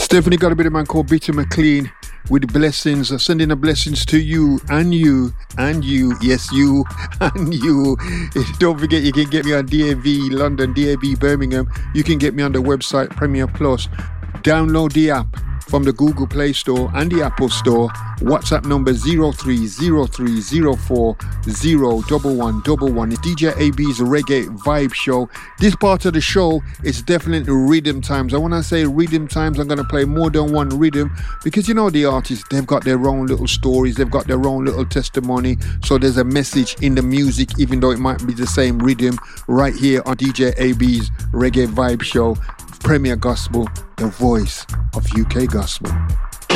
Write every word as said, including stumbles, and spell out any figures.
Stephanie got a bit of man called Bitter McLean with blessings, uh, sending the blessings to you and you and you, yes you and you. Don't forget you can get me on D A B London, D A B Birmingham. You can get me on the website Premier Plus. Download the app from the Google Play Store and the Apple Store. WhatsApp number zero three zero three zero four zero one one one one. It's D J A B's Reggae Vibe Show. This part of the show is definitely rhythm times. And when I say rhythm times, I'm going to play more than one rhythm because you know the artists, they've got their own little stories, they've got their own little testimony. So there's a message in the music, even though it might be the same rhythm, right here on D J A B's Reggae Vibe Show. Premier Gospel, the voice of U K Gospel.